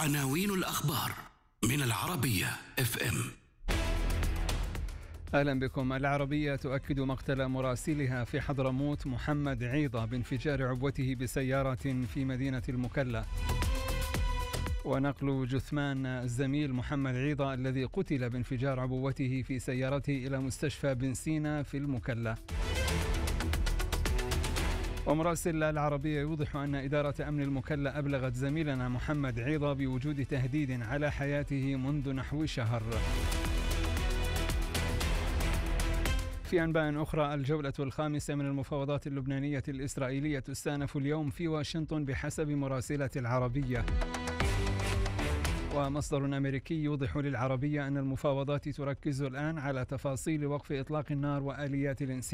عناوين الأخبار من العربية FM. أهلا بكم. العربية تؤكد مقتل مراسلها في حضرموت محمد عيضة بانفجار عبوته بسيارة في مدينة المكلا، ونقل جثمان الزميل محمد عيضة الذي قتل بانفجار عبوته في سيارته إلى مستشفى بن سينا في المكلا. ومراسل العربية يوضح أن إدارة أمن المكلا أبلغت زميلنا محمد عيضة بوجود تهديد على حياته منذ نحو شهر. في أنباء أخرى، الجولة الخامسة من المفاوضات اللبنانية الإسرائيلية تستأنف اليوم في واشنطن بحسب مراسلة العربية. ومصدر أمريكي يوضح للعربية أن المفاوضات تركز الآن على تفاصيل وقف إطلاق النار وآليات الانسحاب.